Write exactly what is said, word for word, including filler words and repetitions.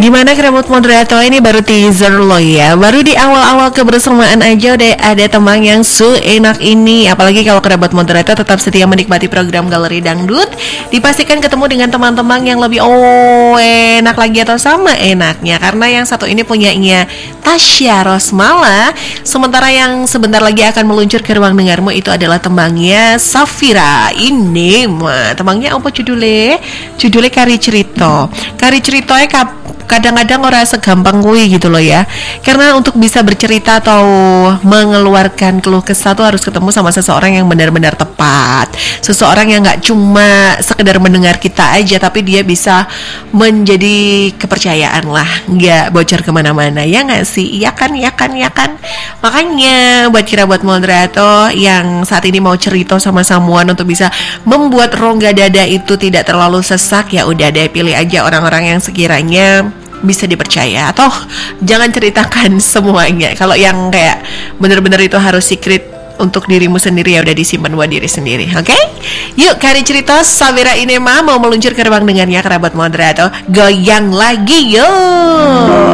Gimana kerabat moderator, ini baru teaser loh ya. Baru di awal-awal kebersamaan aja udah ada teman yang seenak ini. Apalagi kalau kerabat moderator tetap setia menikmati program Galeri Dangdut, dipastikan ketemu dengan teman-teman yang lebih oh enak lagi atau sama enaknya. Karena yang satu ini punyanya Tasya Rosmala, sementara yang sebentar lagi akan meluncur ke ruang dengarmu itu adalah temannya Safira. Ini mah temannya apa judulnya? Judulnya Kari Cerita. Kari Cerita kap kadang-kadang orang segampang kui gitu loh ya. Karena untuk bisa bercerita atau mengeluarkan keluh kesah tuh harus ketemu sama seseorang yang benar-benar tepat. Seseorang yang gak cuma sekedar mendengar kita aja, tapi dia bisa menjadi kepercayaan lah, gak bocor kemana-mana. Ya gak sih? Iya kan, iya kan, iya kan. Makanya buat kira buat moderator yang saat ini mau cerita sama someone untuk bisa membuat rongga dada itu tidak terlalu sesak, ya udah deh pilih aja orang-orang yang sekiranya bisa dipercaya, atau jangan ceritakan semuanya. Kalau yang kayak bener-bener itu harus secret untuk dirimu sendiri, ya udah disimpan buat diri sendiri. Oke? Okay? Yuk Kari Cerita Safira Inema mau meluncur ke ruang dengarnya kerabat moderator. Goyang lagi yuk.